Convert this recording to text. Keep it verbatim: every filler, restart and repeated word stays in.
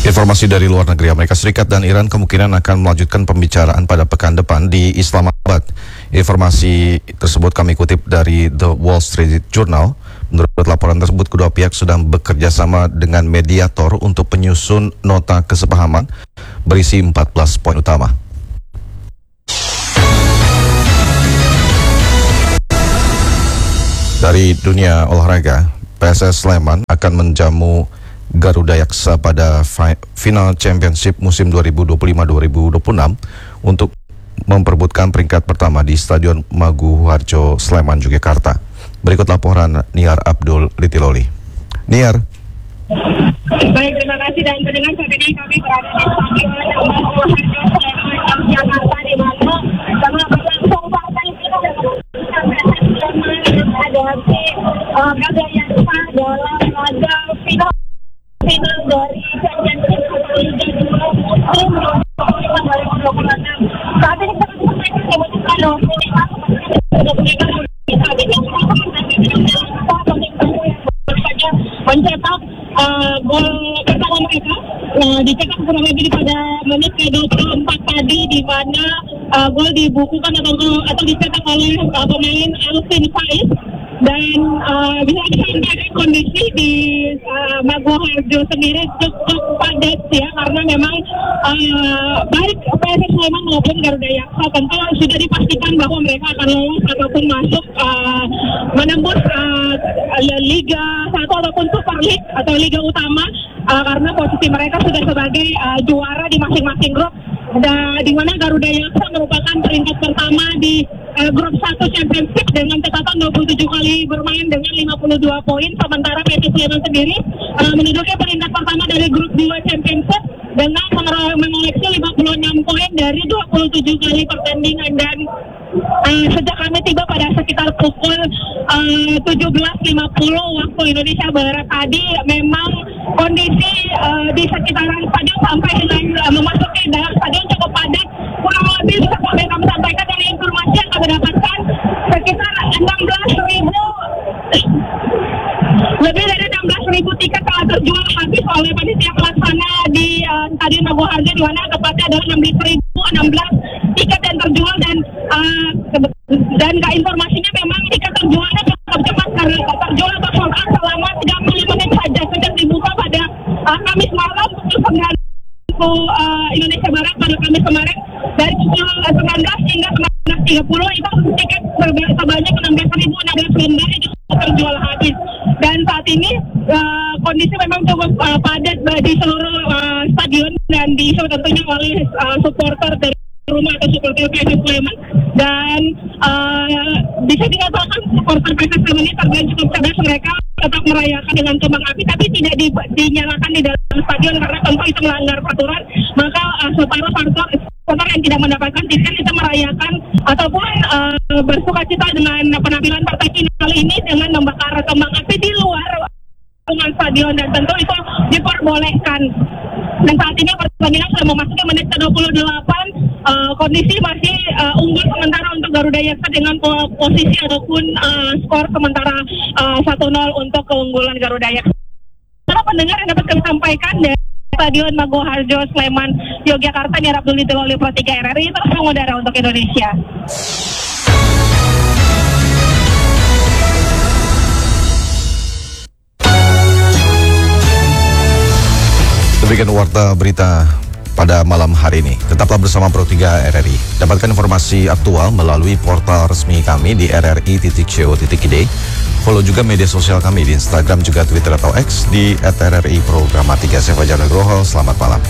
Informasi dari luar negeri, Amerika Serikat dan Iran kemungkinan akan melanjutkan pembicaraan pada pekan depan di Islamabad. Informasi tersebut kami kutip dari The Wall Street Journal. Menurut laporan tersebut, kedua pihak sedang bekerja sama dengan mediator untuk penyusun nota kesepahaman berisi empat belas poin utama. Dari dunia olahraga, P S S Sleman akan menjamu Garuda Yaksa pada final Championship musim dua ribu dua puluh lima dua ribu dua puluh enam untuk memperebutkan peringkat pertama di Stadion Maguwoharjo, Sleman, Yogyakarta. Berikut laporan Niar Abdul Litiloli. Niar. Baik, terima kasih dan pendengar, saat ini kami berada di Stadion Maguwoharjo, Sleman, Yogyakarta, di mana tengah berlangsung partai final menghadapi Garuda Yaksa dalam laga final final dari Championship Liga dua musim dua ribu dua puluh enam. Saat ini kita sampaikan kebutuhan saat ini mencetak gol pertama mereka dicetak kurang lebih pada menit ke dua puluh empat tadi, di mana gol dibukukan atau atau dicetak oleh pemain Alvin Faiz. Dan uh, bisa disampaikan kondisi di uh, Maguwoharjo sendiri cukup padat ya, karena memang uh, baik P S S Sleman maupun Garuda Yaksa tentu sudah dipastikan bahwa mereka akan lolos ataupun masuk uh, menembus uh, Liga satu ataupun Super League atau Liga Utama, uh, karena posisi mereka sudah sebagai uh, juara di masing-masing grup. Dan di mana Garuda Yaksa merupakan peringkat pertama di uh, grup satu Championship dengan catatan dua puluh tujuh kali bermain dengan lima puluh dua poin, sementara P S S Sleman sendiri uh, menduduki peringkat pertama dari grup dua Championship dengan mengoleksi lima puluh enam poin dari dua puluh tujuh kali pertandingan. Dan uh, sejak kami tiba pada sekitar pukul uh, tujuh belas lima puluh waktu Indonesia Barat tadi, memang kondisi uh, di sekitaran stadion sampai dengan uh, memasuki dalam stadion cukup padat. Kurang lebih bisa kami sampaikan dari informasi yang kami dapatkan sekitar enam belas ribu lebih dari enam belas ribu tiket telah terjual habis oleh panitia pelaksana di uh, Stadion Maguwoharjo, di mana tepatnya adalah enam belas ribu enam belas tiket yang terjual. Dan uh, dan ke informasinya memang tiket terjualnya cukup cepat karena terjual atau sold out selama tiga puluh menit saja sejak dibuka pada uh, Kamis malam pukul sembilan uh, Indonesia Barat pada Kamis kemarin. Dari pukul uh, sembilan belas hingga sembilan belas tiga puluh itu tiket sebanyak enam belas ribu enam belas lembar itu terjual habis. Dan saat ini uh, kondisi memang cukup uh, padat di seluruh uh, stadion dan diisi tentunya oleh uh, supporter dari rumah atau supporter P S S Sleman. Dan uh, bisa dikatakan supporter P S S Sleman ini terbilang cukup cerdas, mereka tetap merayakan dengan kembang api tapi tidak di, dinyalakan di dalam stadion karena tentu itu melanggar peraturan. Maka uh, separuh supporter supporter yang tidak mendapatkan tiket itu merayakan ataupun uh, bersuka cita dengan penampilan partai final ini dengan membakar kembang api di luar lingkungan stadion, dan tentu itu diperbolehkan. Dan saat ini pertandingan sudah memasuki menit ke dua puluh delapan, uh, kondisi masih uh, unggul sementara untuk Garuda Yaksa dengan posisi ataupun uh, skor sementara uh, satu nol untuk keunggulan Garuda Yaksa. Para pendengar yang dapat kami sampaikan dari Stadion Maguwoharjo, Sleman, Yogyakarta, Niar Abdul Litiloli, Pro tiga R R I, terus mengudara untuk Indonesia. Demikian warta berita pada malam hari ini. Tetaplah bersama Pro tiga R R I. Dapatkan informasi aktual melalui portal resmi kami di r r i titik co titik i d. Follow juga media sosial kami di Instagram juga Twitter atau X di at r r i programatika. Saya Fajar Nugroho. Selamat malam.